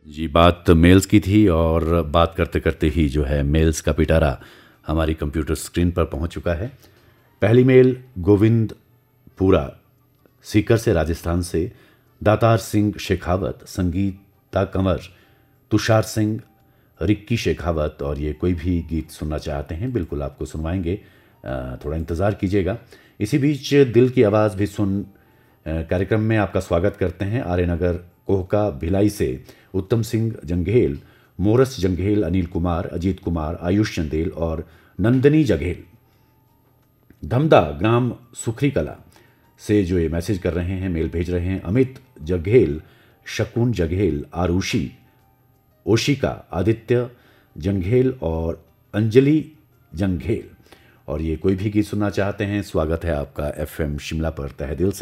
जी, बात मेल्स की थी और बात करते करते ही जो है मेल्स का पिटारा हमारी कंप्यूटर स्क्रीन पर पहुंच चुका है। पहली मेल गोविंदपुरा सीकर से, राजस्थान से, दातार सिंह शेखावत, संगीता कंवर, तुषार सिंह, रिक्की शेखावत, और ये कोई भी गीत सुनना चाहते हैं बिल्कुल आपको सुनवाएंगे, थोड़ा इंतज़ार कीजिएगा। इसी बीच दिल की आवाज़ भी सुन कार्यक्रम में आपका स्वागत करते हैं। आर्यनगर कोहका भिलाई से उत्तम सिंह जंघेल, मोरस जंघेल, अनिल कुमार, अजीत कुमार, आयुष चंदेल और नंदनी जघेल। धमदा ग्राम सुखरी कला से जो ये मैसेज कर रहे हैं, मेल भेज रहे हैं, अमित जघेल, शकुन जघेल, आरुषि, ओशिका, आदित्य जंघेल और अंजलि जंघेल। और ये कोई भी गीत सुनना चाहते हैं, स्वागत है आपका एफएम शिमला पर तहे दिल से।